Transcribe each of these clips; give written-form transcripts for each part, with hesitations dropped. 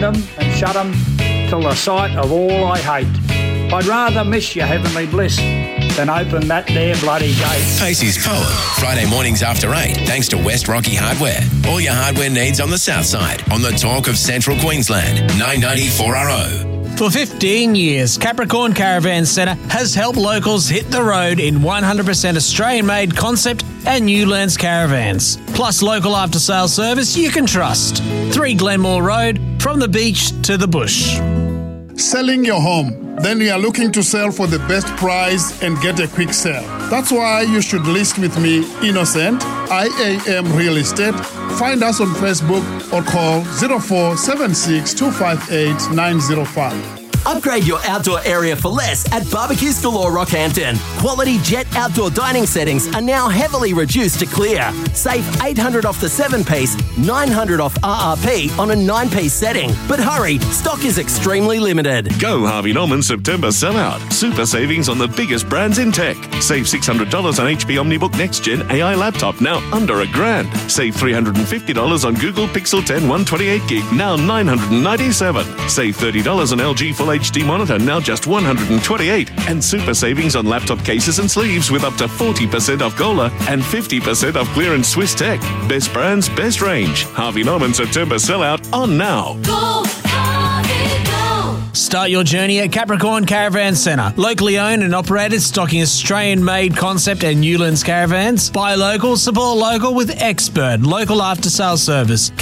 them and shut them till the sight of all I hate. I'd rather miss your heavenly bliss than open that there bloody gate. Pacey's Poem, Friday mornings after 8, thanks to West Rocky Hardware. All your hardware needs on the south side, on the talk of Central Queensland, 990 4RO. For 15 years, Capricorn Caravan Centre has helped locals hit the road in 100% Australian-made concept and Newlands caravans. Plus local after-sales service you can trust. 3 Glenmore Road, from the beach to the bush. Selling your home. Then you are looking to sell for the best price and get a quick sale. That's why you should list with me, Innocent, IAM Real Estate. Find us on Facebook or call 0476 258 905. Upgrade your outdoor area for less at Barbecues Galore Rockhampton. Quality Jet outdoor dining settings are now heavily reduced to clear. Save $800 off the 7-piece, $900 off RRP on a 9-piece setting. But hurry, stock is extremely limited. Go Harvey Norman September sellout. Super savings on the biggest brands in tech. Save $600 on HP OmniBook Next Gen AI laptop, now under $1,000. Save $350 on Google Pixel 10 128GB, now $997. Save $30 on LG Full HD monitor, now just $128. And super savings on laptop cases and sleeves with up to 40% off Gola and 50% off clearance Swiss Tech. Best brands, best range. Harvey Norman September sellout on now. Go, Harvey, go. Start your journey at Capricorn Caravan Centre. Locally owned and operated, stocking Australian-made concept and Newlands caravans. Buy local, support local with expert local after-sales service.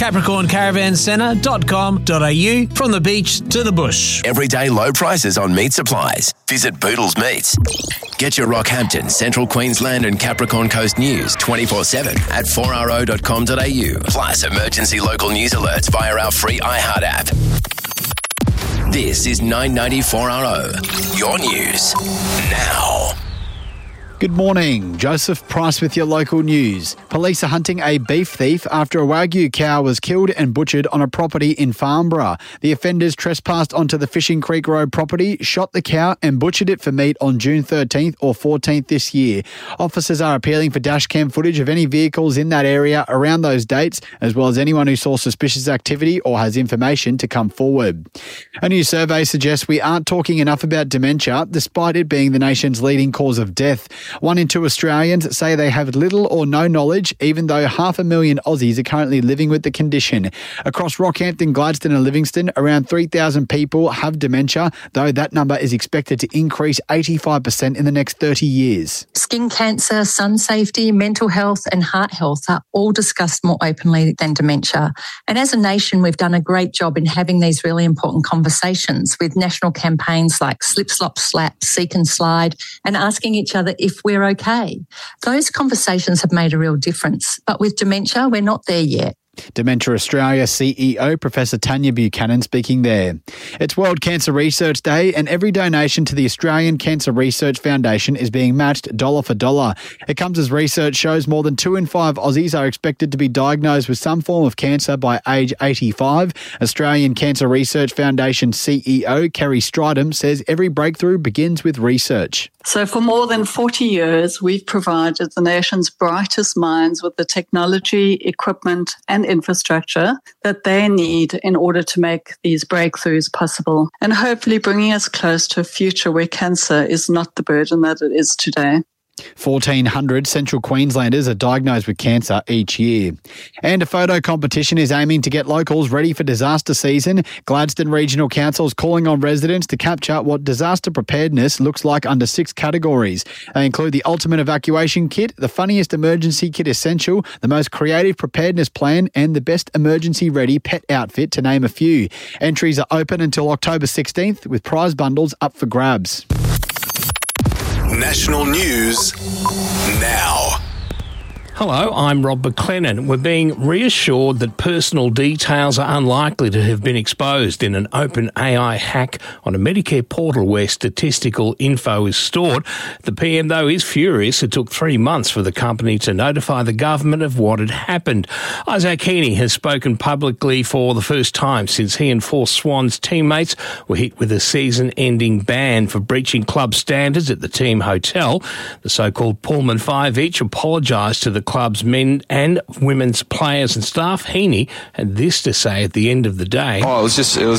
CapricornCaravanCentre.com.au, from the beach to the bush. Everyday low prices on meat supplies. Visit Boodle's Meats. Get your Rockhampton, Central Queensland and Capricorn Coast news 24/7 at 4RO.com.au. Plus emergency local news alerts via our free iHeart app. This is 990 4RO. Your news now. Good morning. Joseph Price with your local news. Police are hunting a beef thief after a Wagyu cow was killed and butchered on a property in Farnborough. The offenders trespassed onto the Fishing Creek Road property, shot the cow and butchered it for meat on June 13th or 14th this year. Officers are appealing for dashcam footage of any vehicles in that area around those dates, as well as anyone who saw suspicious activity or has information to come forward. A new survey suggests we aren't talking enough about dementia, despite it being the nation's leading cause of death. 1 in 2 Australians say they have little or no knowledge, even though 500,000 Aussies are currently living with the condition. Across Rockhampton, Gladstone and Livingston, around 3,000 people have dementia, though that number is expected to increase 85% in the next 30 years. Skin cancer, sun safety, mental health and heart health are all discussed more openly than dementia. And as a nation, we've done a great job in having these really important conversations with national campaigns like Slip, Slop, Slap, Seek and Slide, and asking each other if we're okay. Those conversations have made a real difference. But with dementia, we're not there yet. Dementia Australia CEO Professor Tanya Buchanan speaking there. It's World Cancer Research Day and every donation to the Australian Cancer Research Foundation is being matched dollar for dollar. It comes as research shows more than 2 in 5 Aussies are expected to be diagnosed with some form of cancer by age 85. Australian Cancer Research Foundation CEO Kerry Stridham says every breakthrough begins with research. So for more than 40 years, we've provided the nation's brightest minds with the technology, equipment and infrastructure that they need in order to make these breakthroughs possible, and hopefully bringing us close to a future where cancer is not the burden that it is today. 1,400 Central Queenslanders are diagnosed with cancer each year. And a photo competition is aiming to get locals ready for disaster season. Gladstone Regional Council is calling on residents to capture what disaster preparedness looks like under 6 categories. They include the ultimate evacuation kit, the funniest emergency kit essential, the most creative preparedness plan, and the best emergency ready pet outfit, to name a few. Entries are open until October 16th, with prize bundles up for grabs. National news now. Hello, I'm Rob McLennan. We're being reassured that personal details are unlikely to have been exposed in an open AI hack on a Medicare portal where statistical info is stored. The PM, though, is furious. It took 3 months for the company to notify the government of what had happened. Isaac Heaney has spoken publicly for the first time since he and 4 Swans teammates were hit with a season-ending ban for breaching club standards at the team hotel. The so-called Pullman Five each apologised to the club's men and women's players and staff. Heaney had this to say at the end of the day. It was